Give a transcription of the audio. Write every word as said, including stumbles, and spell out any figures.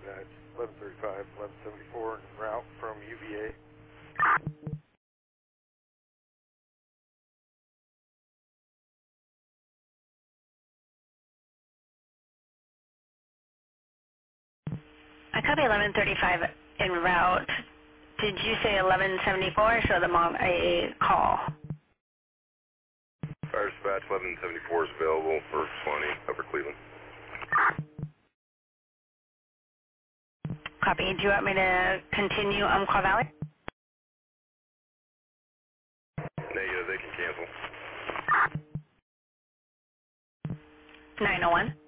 That's eleven thirty-five, eleven seventy-four en route from U V A. I copy eleven thirty-five en route. Did you say eleven seventy-four? Show them on a call. Fire dispatch eleven seventy-four is available for twenty, Upper Cleveland. Copy. Do you want me to continue Umpqua Valley? Negative, they can cancel. nine oh one.